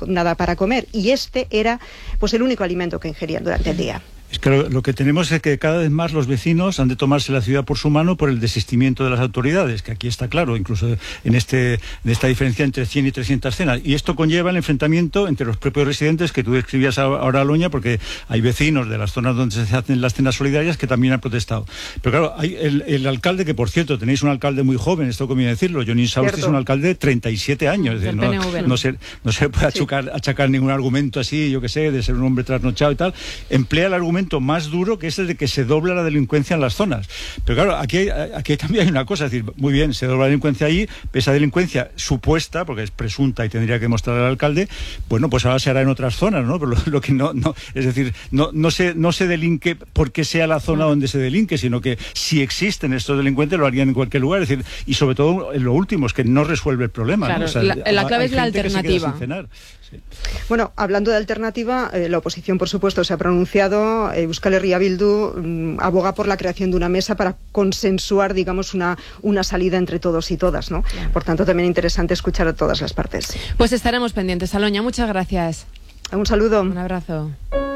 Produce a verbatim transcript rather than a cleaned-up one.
nada para comer, y este era pues el único alimento que ingerían durante el día. Es que lo, lo que tenemos es que cada vez más los vecinos han de tomarse la ciudad por su mano por el desistimiento de las autoridades, que aquí está claro, incluso en este en esta diferencia entre cien y trescientas cenas. Y esto conlleva el enfrentamiento entre los propios residentes que tú describías ahora, Aloña, porque hay vecinos de las zonas donde se hacen las cenas solidarias que también han protestado. Pero claro, hay el, el alcalde, que por cierto, tenéis un alcalde muy joven, esto conviene decirlo, Jonin Insaurce es un alcalde de treinta y siete años. Es decir, no, no, se, no se puede achacar, sí. achacar ningún argumento así, yo que sé, de ser un hombre trasnochado y tal. Emplea el argumento más duro, que es el de que se dobla la delincuencia en las zonas. Pero claro, aquí, aquí también hay una cosa, es decir, muy bien, se dobla la delincuencia allí, esa delincuencia supuesta, porque es presunta y tendría que mostrar al alcalde, bueno, pues ahora se hará en otras zonas, ¿no? Pero lo, lo que no, no, es decir, no, no se, no se delinque porque sea la zona donde se delinque, sino que si existen estos delincuentes lo harían en cualquier lugar, es decir, y sobre todo en lo último, es que no resuelve el problema. Claro, ¿no? O sea, la, la clave es la alternativa. Bueno, hablando de alternativa, eh, la oposición, por supuesto, se ha pronunciado. eh, Euskal Herria Bildu mm, aboga por la creación de una mesa para consensuar, digamos, una, una salida entre todos y todas, ¿no? Claro. Por tanto, también interesante escuchar a todas las partes. Pues estaremos pendientes. Aloña, muchas gracias. Un saludo. Un abrazo.